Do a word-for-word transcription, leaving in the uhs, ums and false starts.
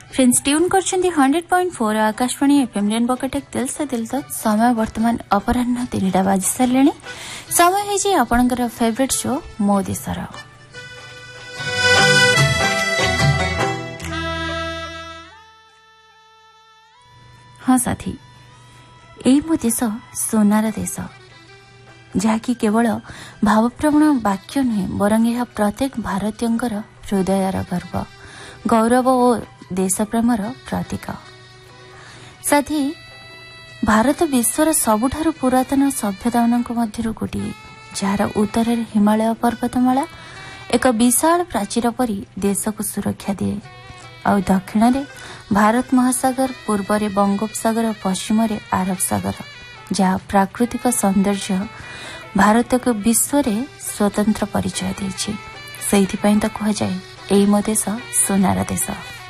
Friends tune करछन्ती hundred point four Akashvani FM rainbow Cuttack दिल से दिल तक समय वर्तमान अपराह्न तीनटा बाजी सारे समय है आपणकर फेवरेट शो मो देशर। हाँ साथी, यही मो देश सोनार देश, जहाँकि केवल भावप्रवण वाक्य नुहे बरं यह प्रत्येक भारतीयंकर हृदयर गर्व गौरव और देश प्रेमर प्रतीक। साथी, भारत विश्वर सबुठारु पुरातन सभ्यताओं मध्यरु गोटे, जार उत्तर हिमालय पर्वतमाला एक विशाल प्राचीर परी देश को सुरक्षा दिए और दक्षिण रे भारत महासागर, पूर्व रे बंगोपसागर और पश्चिम रे आरब सागर, जहाँ प्राकृतिक सौंदर्य भारत को विश्व रे स्वतंत्र परिचय देछि। सेहिथि पई त कह जाय एई मो देश सोनार देश।